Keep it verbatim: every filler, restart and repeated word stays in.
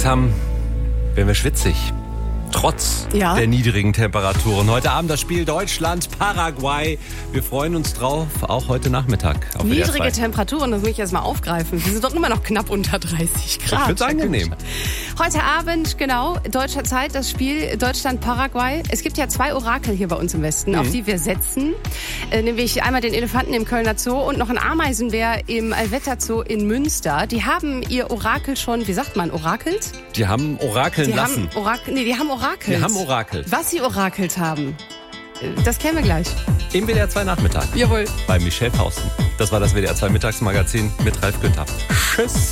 haben, werden wir schwitzig. Trotz ja. der niedrigen Temperaturen. Heute Abend das Spiel Deutschland-Paraguay. Wir freuen uns drauf, auch heute Nachmittag. Auf Niedrige Temperaturen, das muss ich erst mal aufgreifen. Wir sind doch immer noch knapp unter dreißig Grad. Ich finde es angenehm. Heute Abend, genau, deutscher Zeit, das Spiel Deutschland-Paraguay. Es gibt ja zwei Orakel hier bei uns im Westen, mhm. auf die wir setzen. Äh, nämlich einmal den Elefanten im Kölner Zoo und noch einen Ameisenbär im Allwetter Zoo in Münster. Die haben ihr Orakel schon, wie sagt man, orakelt? Die haben orakeln die lassen. Haben Orakel, nee, die haben orakelt. Wir haben orakelt. Was sie orakelt haben, das kennen wir gleich. Im W D R zwei Nachmittag. Jawohl. Bei Michelle Fausten. Das war das W D R zwei Mittagsmagazin mit Ralf Günther. Tschüss.